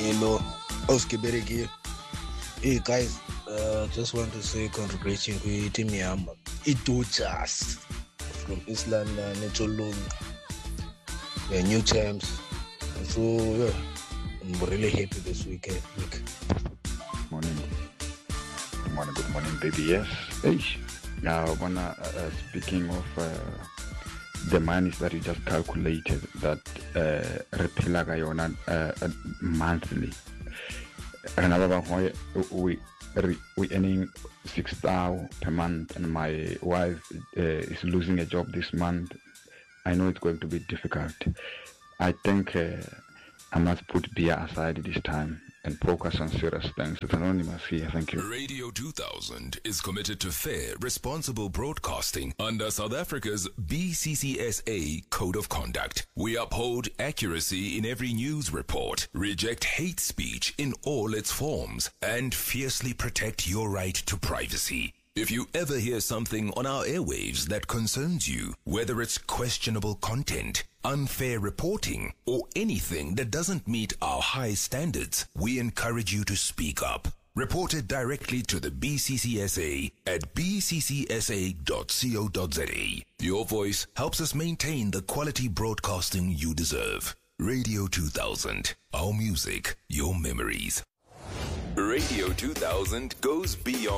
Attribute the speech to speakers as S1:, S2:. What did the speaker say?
S1: Hello, Oskiberegi. Hey guys, just want to say congratulations to team Yam. It just from Island Netolong. Yeah, new champs. So yeah, I'm really happy this weekend.
S2: Morning. Good morning, baby. Yes. Hey. Now, speaking of the monies that you just calculated, that monthly. We earning 6,000 per month, and my wife is losing a job this month. I know it's going to be difficult. I think I must put beer aside this time and focus on serious things. It's Anonymous here. Thank you.
S3: Radio 2000 is committed to fair, responsible broadcasting under South Africa's BCCSA Code of Conduct. We uphold accuracy in every news report, reject hate speech in all its forms, and fiercely protect your right to privacy. If you ever hear something on our airwaves that concerns you, whether it's questionable content, unfair reporting, or anything that doesn't meet our high standards, we encourage you to speak up. Report it directly to the BCCSA at bccsa.co.za. Your voice helps us maintain the quality broadcasting you deserve. Radio 2000, our music, your memories. Radio 2000 goes beyond